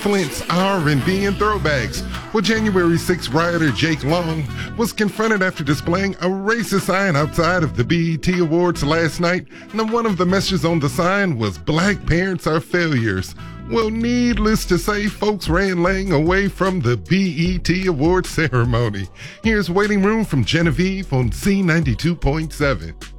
Flint's R&B and throwbacks. Well, January 6th rioter Jake Long was confronted after displaying a racist sign outside of the BET Awards last night. Now, one of the messages on the sign was "Black parents are failures." Well, needless to say, folks ran laying away from the BET Awards ceremony. Here's Waiting Room from Genevieve on C92.7.